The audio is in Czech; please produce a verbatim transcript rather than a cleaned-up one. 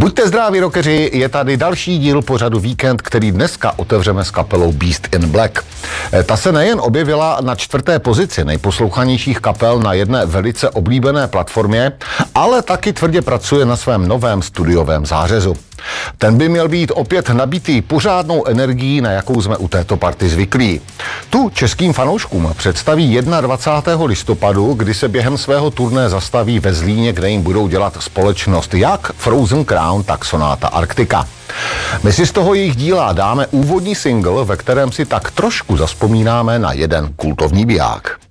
Buďte zdraví, rockeři, je tady další díl pořadu Víkend, který dneska otevřeme s kapelou Beast in Black. Ta se nejen objevila na čtvrté pozici nejposlouchanějších kapel na jedné velice oblíbené platformě, ale taky tvrdě pracuje na svém novém studiovém zářezu. Ten by měl být opět nabitý pořádnou energií, na jakou jsme u této party zvyklí. Tu českým fanouškům představí dvacátého prvního listopadu, kdy se během svého turné zastaví ve Zlíně, kde jim budou dělat společnost jak Frozen Crown, tak Sonata Arctica. My si z toho jejich díla dáme úvodní single, ve kterém si tak trošku zazpomínáme na jeden kultovní biják.